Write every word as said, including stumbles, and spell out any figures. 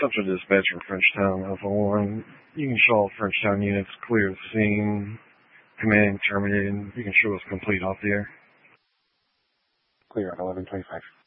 Central Dispatch from Frenchtown, Alpha one. You can show all Frenchtown units clear the scene. Command terminated. You can show us complete off the air. Clear, eleven twenty-five.